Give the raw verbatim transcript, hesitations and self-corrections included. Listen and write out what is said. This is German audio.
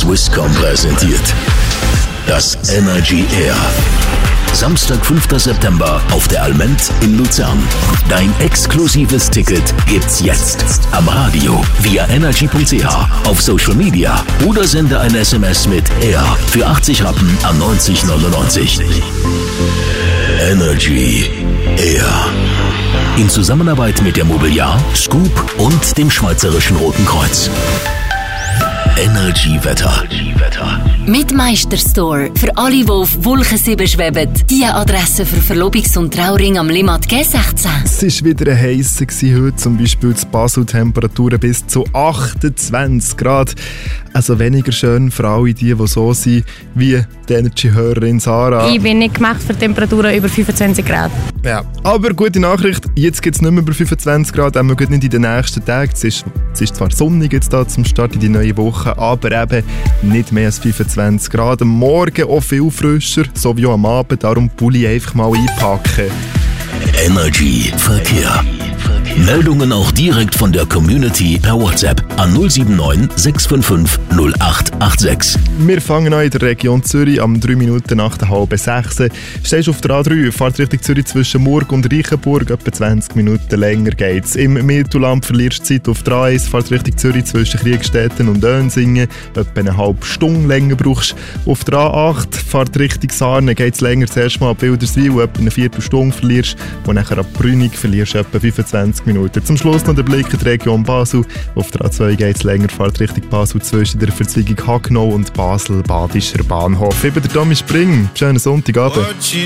Swisscom präsentiert das Energy Air. Samstag, fünfter September auf der Alment in Luzern. Dein exklusives Ticket gibt's jetzt am Radio, via energy punkt c h, auf Social Media oder sende ein S M S mit Air für achtzig Rappen an neunzig neunundneunzig. Energy Air. In Zusammenarbeit mit der Mobiliar, Scoop und dem Schweizerischen Roten Kreuz. Energy Wetter. Mit Meisterstore. Für alle, die auf Wolken sieben schweben. Die Adresse für Verlobungs- und Trauring am Limmat G sechzehn. Es war wieder ein heißer heute, zum Beispiel in Basel Temperaturen bis zu achtundzwanzig Grad. Also weniger schön für alle die, die so sind, wie die Energy-Hörerin Sarah. Ich bin nicht gemacht für Temperaturen über fünfundzwanzig Grad. Ja, aber gute Nachricht, jetzt gibt es nicht mehr über fünfundzwanzig Grad, auch nicht in den nächsten Tagen. Es ist, es ist zwar sonnig jetzt da zum Start in die neue Woche, aber eben nicht mehr als fünfundzwanzig Grad. Am Morgen auch viel frischer, so wie auch am Abend, darum Pulli einfach mal einpacken. Energy Verkehr. Meldungen auch direkt von der Community per WhatsApp an null sieben neun sechs fünf fünf null acht acht sechs. Wir fangen an in der Region Zürich am drei Minuten nach der halben sechs. Stehst du auf der A drei, fahrt Richtung Zürich zwischen Murg und Reichenburg, etwa zwanzig Minuten länger geht's. Im Mittelland verlierst du Zeit auf der A eins, fahrt Richtung Zürich zwischen Kriegstetten und Önsingen, etwa eine halbe Stunde länger brauchst. Auf der A acht, fahrt Richtung Sarne, geht's länger, zuerst mal ab Wilderswil, etwa eine Viertelstunde verlierst, und nachher ab Brünig verlierst du etwa fünfundzwanzig Minuten. Zum Schluss noch der Blick in die Region Basel. Auf der A zwei geht es länger, fahrt Richtung Basel zwischen der Verzweigung Hagenau und Basel-Badischer Bahnhof. Ich bin der Tommy Spring. Schönen Sonntagabend.